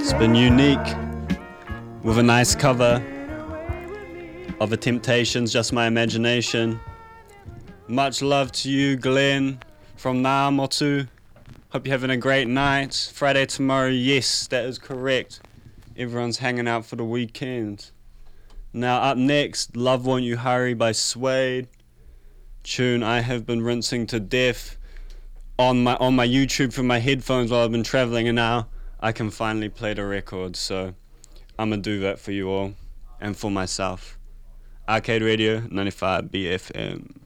It's been unique with a nice cover of The Temptations, Just My Imagination. Much love to you, Glenn, from Ngā Hope you're having a great night. Friday tomorrow, yes, that is correct. Everyone's hanging out for the weekend. Now up next, Love Won't You Hurry by Suede. Tune I have been rinsing to death on my YouTube from my headphones while I've been traveling, and now I can finally play the record, so I'm gonna do that for you all and for myself. Arcade Radio 95 BFM.